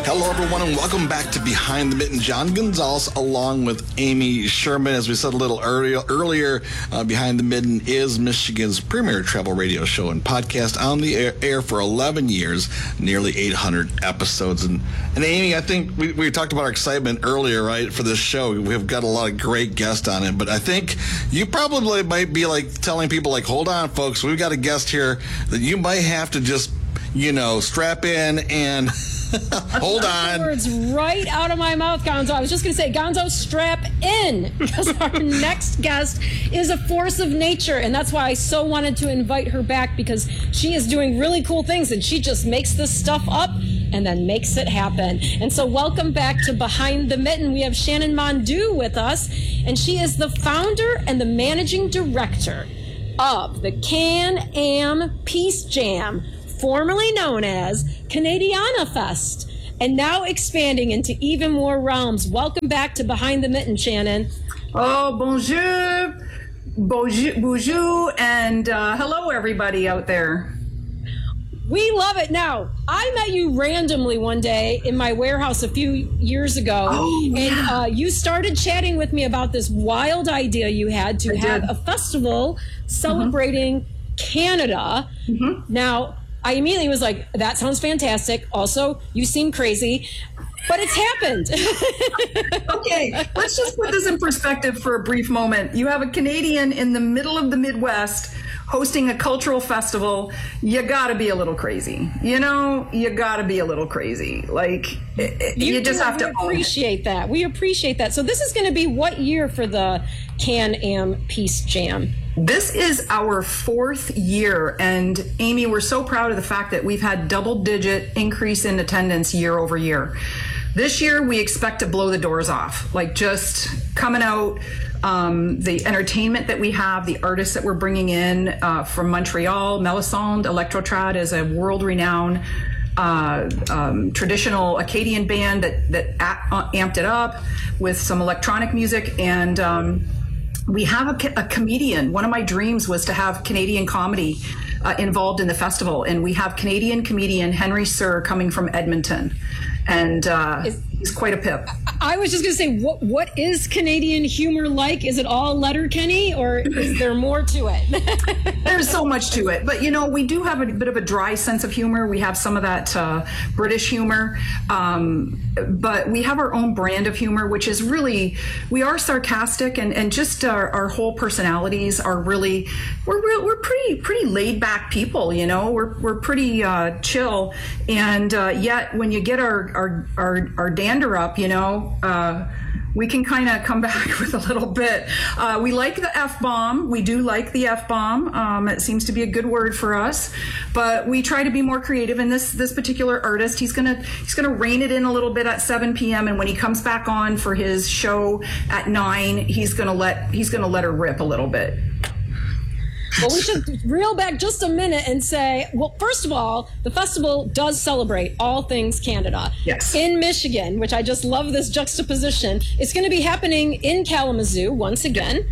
Hello, everyone, and welcome back to Behind the Mitten. John Gonzalez along with Amy Sherman. As we said a little earlier, Behind the Mitten is Michigan's premier travel radio show and podcast, on the air for 11 years, nearly 800 episodes. And Amy, I think we talked about our excitement earlier, right, for this show. We've got a lot of great guests on it, but I think you probably might be like telling people, like, hold on, folks, we've got a guest here that you might have to just, strap in and hold on. Words right out of my mouth, Gonzo. I was just going to say, Gonzo, strap in, because our next guest is a force of nature, and that's why I so wanted to invite her back, because she is doing really cool things, and she just makes this stuff up and then makes it happen. And so welcome back to Behind the Mitten. We have Shannon Mondu with us, and she is the founder and the managing director of the Can-Am Peace Jam, formerly known as Canadiana Fest, and now expanding into even more realms. Welcome back to Behind the Mitten, Shannon. Oh, bonjour, and hello, everybody out there. We love it. Now, I met you randomly one day in my warehouse a few years ago, and you started chatting with me about this wild idea you had to have a festival celebrating Canada. Now, I immediately was like, that sounds fantastic. Also, you seem crazy, but it's happened. Okay, let's just put this in perspective for a brief moment. You have a Canadian in the middle of the Midwest hosting a cultural festival. You gotta be a little crazy. You gotta be a little crazy. Like, you just have to appreciate that. We appreciate that. So this is going to be what year for the Can-Am Peace Jam? This is our 4th year, and Amy, we're so proud of the fact that we've had double-digit increase in attendance year over year. This year, we expect to blow the doors off, like just coming out, the entertainment that we have, the artists that we're bringing in from Montreal. Melisande Electrotrad is a world-renowned traditional Acadian band that amped it up with some electronic music, and we have a comedian. One of my dreams was to have Canadian comedy involved in the festival, and we have Canadian comedian Henry Sir coming from Edmonton, and he's quite a pip. I was just going to say, what is Canadian humor like? Is it all Letterkenny, or is there more to it? There's so much to it, but we do have a bit of a dry sense of humor. We have some of that British humor, but we have our own brand of humor, which is really, we are sarcastic, and just our whole personalities are really, we're pretty laid back people. We're pretty chill, and yet when you get our dander up, we can kind of come back with a little bit. We like the F-bomb. We do like the F-bomb. It seems to be a good word for us, but we try to be more creative. And this particular artist, he's gonna rein it in a little bit at 7 p.m. And when he comes back on for his show at 9, he's gonna let her rip a little bit. Well, we should reel back just a minute and say, well, first of all, the festival does celebrate all things Canada. Yes. In Michigan, which I just love this juxtaposition. It's going to be happening in Kalamazoo once again.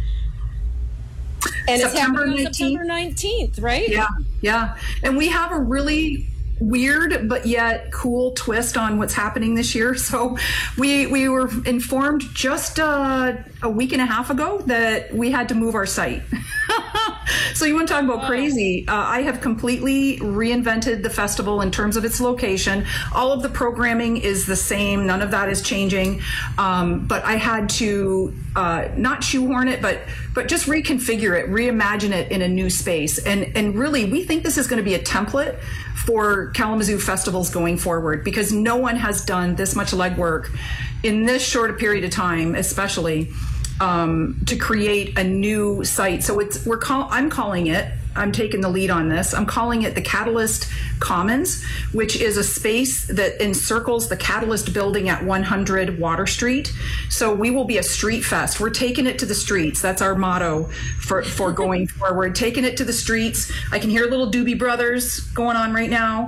And it's happening on September 19th, right? Yeah. And we have a really weird but yet cool twist on what's happening this year. So we were informed just a week and a half ago that we had to move our site. So you want to talk about crazy? I have completely reinvented the festival in terms of its location. All of the programming is the same. None of that is changing. But I had to not shoehorn it, but just reconfigure it, reimagine it in a new space. And really, we think this is going to be a template for Kalamazoo festivals going forward, because no one has done this much legwork in this short a period of time, especially to create a new site. So I'm taking the lead on this. I'm calling it the Catalyst Commons, which is a space that encircles the Catalyst building at 100 Water Street. So we will be a street fest. We're taking it to the streets. That's our motto for going forward. Taking it to the streets. I can hear little Doobie Brothers going on right now.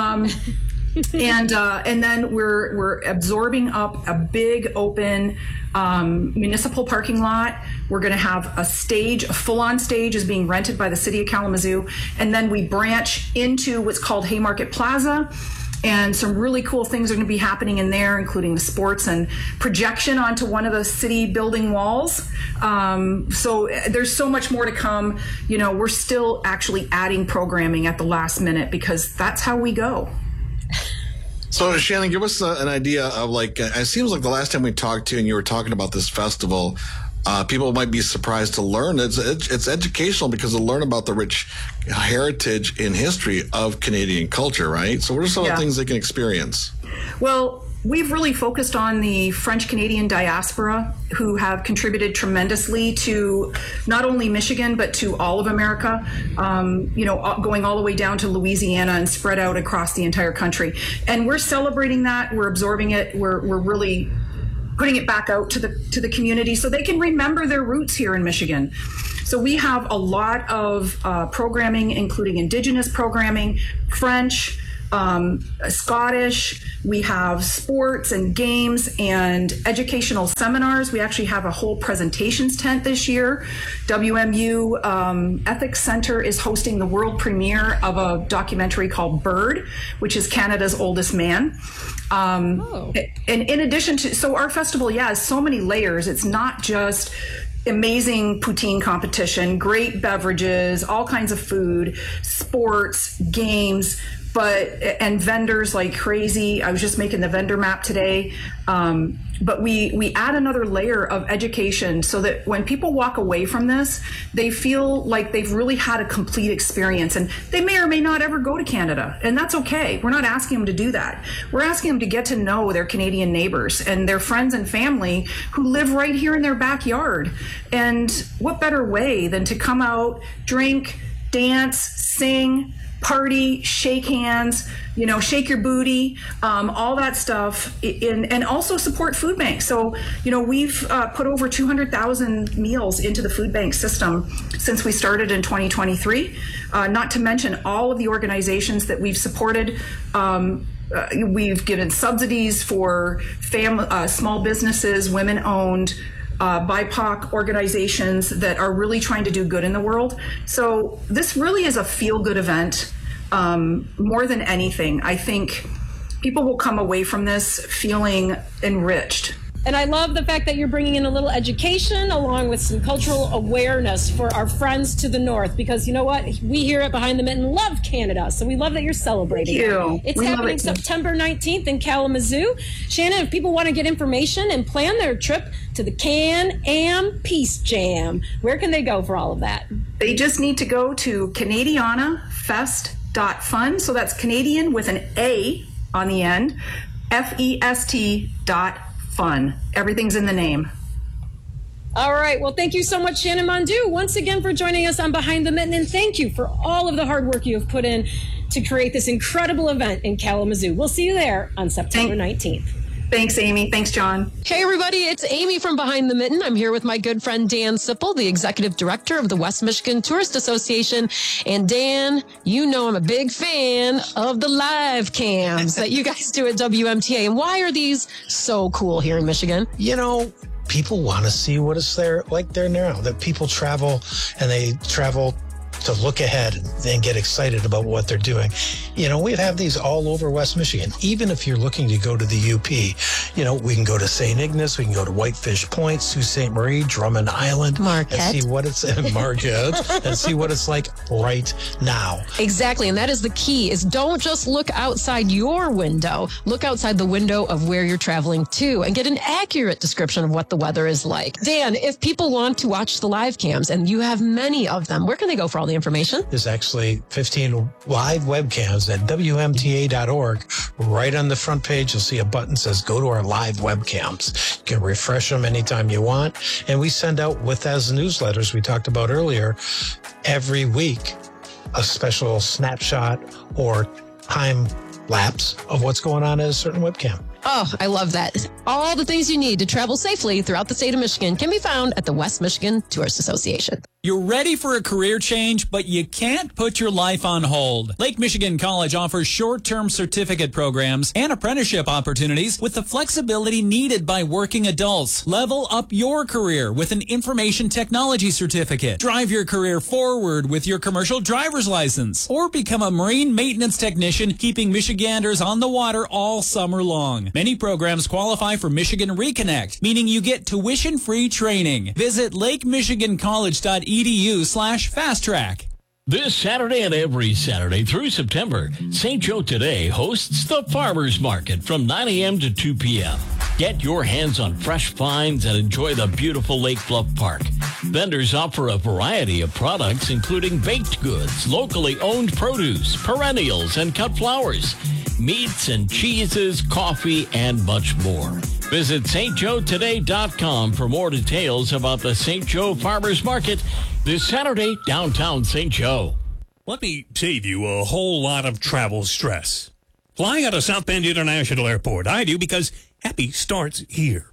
And then we're absorbing up a big open municipal parking lot. We're going to have a stage, a full-on stage is being rented by the city of Kalamazoo, and then we branch into what's called Haymarket Plaza. And some really cool things are going to be happening in there, including the sports and projection onto one of the city building walls. So there's so much more to come. We're still actually adding programming at the last minute because that's how we go. So, Shannon, give us an idea of it seems like the last time we talked to you and you were talking about this festival, people might be surprised to learn it's educational because to learn about the rich heritage and history of Canadian culture, right? So what are some of the things they can experience? Well, we've really focused on the French-Canadian diaspora who have contributed tremendously to not only Michigan, but to all of America, going all the way down to Louisiana and spread out across the entire country. And we're celebrating that. We're absorbing it. We're really putting it back out to the community so they can remember their roots here in Michigan. So we have a lot of programming, including Indigenous programming, French, Scottish. We have sports and games and educational seminars. We actually have a whole presentations tent this year. WMU Ethics Center is hosting the world premiere of a documentary called Bird, which is Canada's oldest man. And in addition to, so our festival, has so many layers. It's not just amazing poutine competition, great beverages, all kinds of food, sports, games, and vendors like crazy. I was just making the vendor map today. But we add another layer of education so that when people walk away from this, they feel like they've really had a complete experience. And they may or may not ever go to Canada, and that's okay. We're not asking them to do that. We're asking them to get to know their Canadian neighbors and their friends and family who live right here in their backyard. And what better way than to come out, drink, dance, sing, party, shake hands, shake your booty, all that stuff, and also support food banks. So, we've put over 200,000 meals into the food bank system since we started in 2023, not to mention all of the organizations that we've supported. We've given subsidies for small businesses, women-owned, BIPOC organizations that are really trying to do good in the world. So this really is a feel-good event. More than anything, I think people will come away from this feeling enriched. And I love the fact that you're bringing in a little education along with some cultural awareness for our friends to the north, because you know what? We here at Behind the Mitten love Canada, so we love that you're celebrating. Thank you. It's happening September 19th in Kalamazoo. Shannon, if people want to get information and plan their trip to the Can-Am Peace Jam, where can they go for all of that? They just need to go to CanadianaFest.fun. So that's Canadian with an A on the end, FEST.fun. Everything's in the name. All right. Well, thank you so much, Shannon Mondu, once again for joining us on Behind the Mitten. And thank you for all of the hard work you have put in to create this incredible event in Kalamazoo. We'll see you there on September 19th. Thanks, Amy. Thanks, John. Hey, everybody. It's Amy from Behind the Mitten. I'm here with my good friend Dan Sipple, the executive director of the West Michigan Tourist Association. And Dan, you know I'm a big fan of the live cams that you guys do at WMTA. And why are these so cool here in Michigan? People want to see what it's like there now, that people travel and they travel to look ahead and get excited about what they're doing. We have these all over West Michigan. Even if you're looking to go to the UP, we can go to St. Ignace, we can go to Whitefish Point, Sault Ste. Marie, Drummond Island, Marquette. and see what it's Marquette, and see what it's like right now. Exactly. And that is the key, is don't just look outside your window. Look outside the window of where you're traveling to and get an accurate description of what the weather is like. Dan, if people want to watch the live cams, and you have many of them, where can they go for all the information? There's actually 15 live webcams at WMTA.org. Right on the front page, you'll see a button that says go to our live webcams. You can refresh them anytime you want. And we send out, with as newsletters we talked about earlier, every week a special snapshot or time lapse of what's going on at a certain webcam. Oh, I love that. All the things you need to travel safely throughout the state of Michigan can be found at the West Michigan Tourist Association. You're ready for a career change, but you can't put your life on hold. Lake Michigan College offers short-term certificate programs and apprenticeship opportunities with the flexibility needed by working adults. Level up your career with an information technology certificate. Drive your career forward with your commercial driver's license. Or become a marine maintenance technician, keeping Michiganders on the water all summer long. Many programs qualify for Michigan Reconnect, meaning you get tuition-free training. Visit lakemichigancollege.edu/fast-track. This Saturday and every Saturday through September, St. Joe Today hosts the Farmers Market from 9 a.m. to 2 p.m. Get your hands on fresh finds and enjoy the beautiful Lake Bluff Park. Vendors offer a variety of products, including baked goods, locally owned produce, perennials, and cut flowers, meats and cheeses, coffee, and much more. Visit stjoetoday.com for more details about the St. Joe Farmers Market this Saturday, downtown St. Joe. Let me save you a whole lot of travel stress. Flying out of South Bend International Airport, I do, because happy starts here.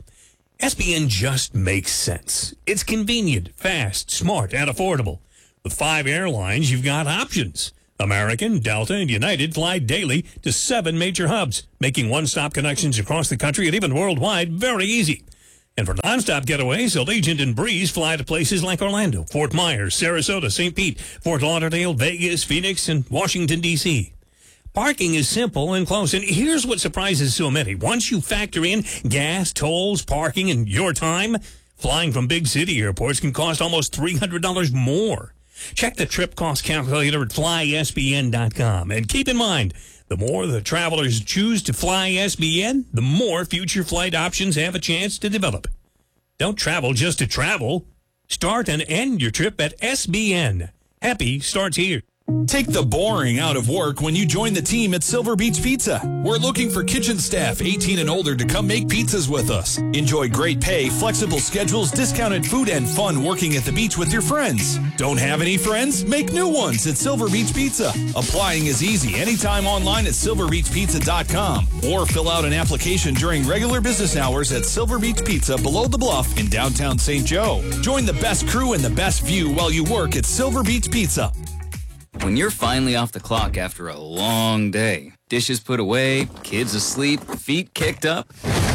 SBN just makes sense. It's convenient, fast, smart, and affordable. With 5 airlines, you've got options. American, Delta, and United fly daily to 7 major hubs, making one-stop connections across the country and even worldwide very easy. And for nonstop getaways, Allegiant and Breeze fly to places like Orlando, Fort Myers, Sarasota, St. Pete, Fort Lauderdale, Vegas, Phoenix, and Washington, D.C. Parking is simple and close, and here's what surprises so many. Once you factor in gas, tolls, parking, and your time, flying from big city airports can cost almost $300 more. Check the trip cost calculator at flysbn.com. And keep in mind, the more the travelers choose to fly SBN, the more future flight options have a chance to develop. Don't travel just to travel. Start and end your trip at SBN. Happy starts here. Take the boring out of work when you join the team at Silver Beach Pizza. We're looking for kitchen staff 18 and older to come make pizzas with us. Enjoy great pay, flexible schedules, discounted food, and fun working at the beach with your friends. Don't have any friends? Make new ones at Silver Beach Pizza. Applying is easy anytime online at silverbeachpizza.com or fill out an application during regular business hours at Silver Beach Pizza below the bluff in downtown St. Joe. Join the best crew and the best view while you work at Silver Beach Pizza. When you're finally off the clock after a long day, dishes put away, kids asleep, feet kicked up,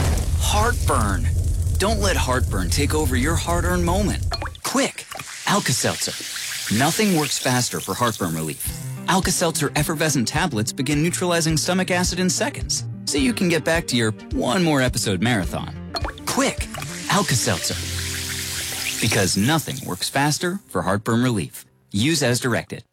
heartburn. Don't let heartburn take over your hard-earned moment. Quick, Alka-Seltzer. Nothing works faster for heartburn relief. Alka-Seltzer effervescent tablets begin neutralizing stomach acid in seconds, so you can get back to your one more episode marathon. Quick, Alka-Seltzer. Because nothing works faster for heartburn relief. Use as directed.